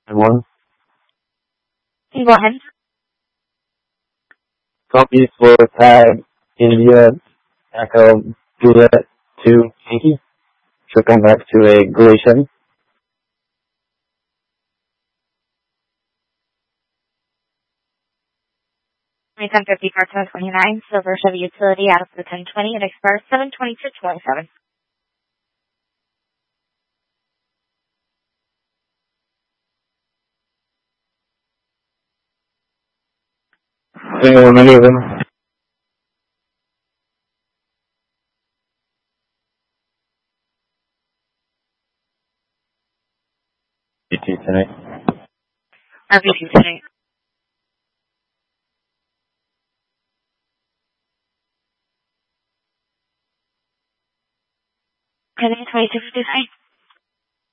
One. You go ahead. Copy for tag India Echo Juliet 2 Yankee. Should come back to a Galatian. Nissan 50 Part 29, Silver Chevy Utility out of the 1020 and expires 7/22/27. Single many of them. BT tonight. RVP tonight. Pending 2253.